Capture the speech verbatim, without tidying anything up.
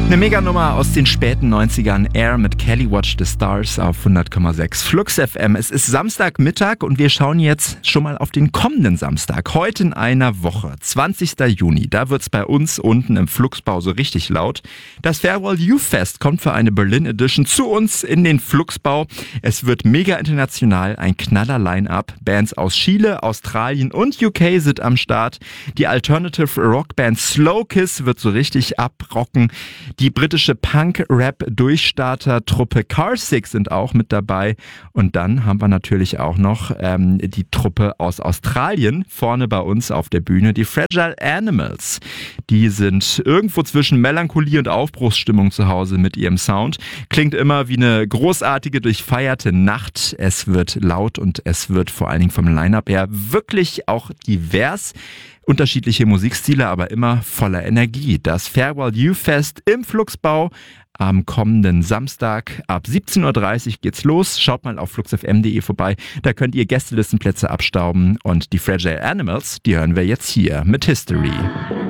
Eine Meganummer aus den späten neunzigern, Air mit Kelly Watch the Stars auf hundert Komma sechs Flux F M. Es ist Samstagmittag und wir schauen jetzt schon mal auf den kommenden Samstag. Heute in einer Woche, zwanzigster Juni, da wird's bei uns unten im Fluxbau so richtig laut. Das Farewell Youth Fest kommt für eine Berlin Edition zu uns in den Fluxbau. Es wird mega international, ein knaller Line-Up. Bands aus Chile, Australien und U K sind am Start. Die Alternative Rockband Slow Kiss wird so richtig abrocken. Die britische Punk-Rap-Durchstarter-Truppe Car Six sind auch mit dabei. Und dann haben wir natürlich auch noch ähm, die Truppe aus Australien vorne bei uns auf der Bühne, die Fragile Animals. Die sind irgendwo zwischen Melancholie und Aufbruchsstimmung zu Hause mit ihrem Sound. Klingt immer wie eine großartige, durchfeierte Nacht. Es wird laut und es wird vor allen Dingen vom Line-Up her wirklich auch divers. Unterschiedliche Musikstile, aber immer voller Energie. Das Farewell Youth Fest im Fluxbau am kommenden Samstag ab siebzehn Uhr dreißig geht's los. Schaut mal auf flux f m punkt d e vorbei. Da könnt ihr Gästelistenplätze abstauben und die Fragile Animals, die hören wir jetzt hier mit History.